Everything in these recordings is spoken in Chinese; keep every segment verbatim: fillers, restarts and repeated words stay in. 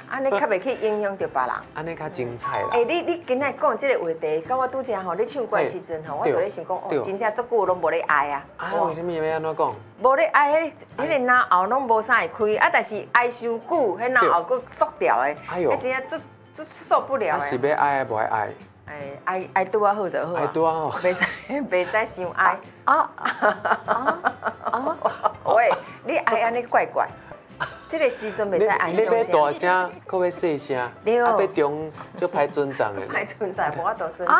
安尼较袂去影响到别人。 安尼较精彩啦。 哎，你你今仔讲这个话题，甲我拄则吼，你唱歌的时阵吼，我就咧想讲，哦，真正足久拢无咧爱啊。 啊，为什么要安怎讲？ 无咧爱，迄迄个脑后拢无啥会开，啊，但是爱伤久，迄脑后佫缩掉的， 哎呦， 迄真正足足受不了啊，是要爱无爱爱？ 哎，爱爱拄啊好就好啊。 爱拄啊好。 袂使袂使伤爱。 啊啊啊！ 喂，你爱安尼怪怪。这个时阵袂使爱你要大声，搁要细声，啊，要中就歹尊重的。 歹尊重，无法度尊重。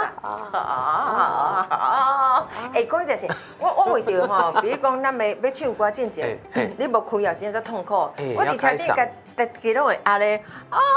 哎，讲就是，我我为着吼，比如讲咱要要唱歌进前，你无开啊，真正痛苦。我伫车顶甲逐个拢会压咧，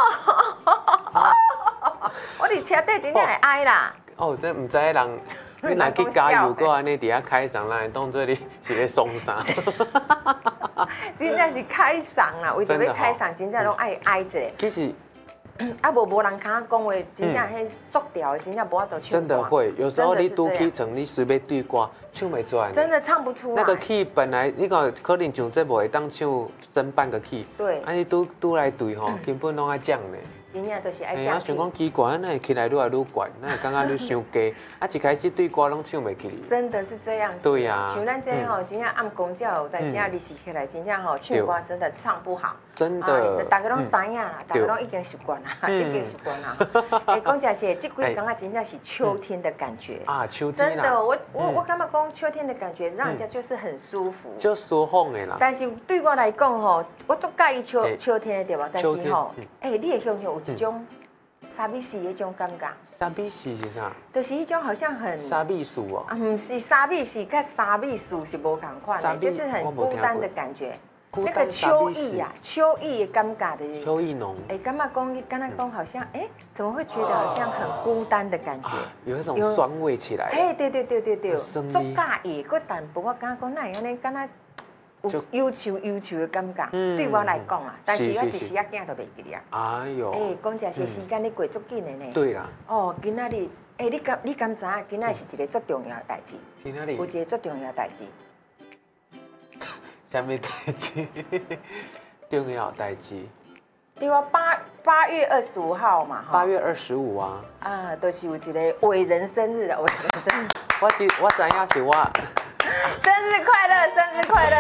我伫车顶真正会哀啦。 哦，这唔知人，你若去加油，搁安尼伫遐开嗓，咱会当做你是咧送啥？ 真正是开嗓啦，为着要开嗓，真正拢爱哀一下。 其实， 啊无无人敢讲话，真正迄缩掉的，真正无法度唱。 真的会，有时候你拄起床，你随便对歌，唱袂出来。 真的唱不出来。 那个 key 本来你讲可能上节目会当唱升半个 key， 对， 啊你拄拄来对吼，根本拢爱降呢。 真正都是爱降。 哎，我想讲奇怪，那会起来愈来愈悬，那会感觉愈伤低，啊一开始对歌拢唱袂起哩。 真的是这样。 对呀。 像咱这吼，真正按公教，但是啊，你是起来真正吼，唱歌真的唱不好。 真的。 大家拢知影啦，大家拢已经习惯啦，已经习惯啦。哎，讲真是，这几刚刚真正是秋天的感觉。 啊，秋天真的，我我我感觉讲秋天的感觉，让人家就是很舒服。 就舒服的啦。 但是对我来讲吼，我足介意秋秋天的对吧？但是吼，哎，你会想想有一种。沙米士迄种感觉， 沙米士是啥？ 就是一种好像很沙米树哦。 啊，不是沙米士，跟沙米树是无同款的，就是很孤单的感觉。那个秋意呀，秋意的感觉的。 秋意浓。 哎，感觉讲，你刚才讲好像，哎，怎么会觉得好像很孤单的感觉？ 有一种酸味起来。 哎，对对对对对，足介意，佮淡薄我感觉讲，那安尼敢若。有忧愁忧愁的感觉，对我来讲啦，但是我一时仔囝都袂记了。 哎呦！ 哎，讲真是时间你过足紧的呢。 对啦。 哦，今仔日，哎，你敢你敢知影？今仔是一个足重要的代志。 今仔日有一个足重要的代志。 什么代志？重要代志。 对啊，八八月二十五号嘛， 八月二十五啊。 啊，都是有一个伟人生日的伟人生日。 我是我知影是我。 生日快乐，生日快乐！